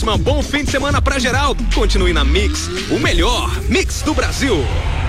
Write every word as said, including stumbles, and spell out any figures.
Um bom fim de semana pra geral. Continue na Mix, o melhor Mix do Brasil.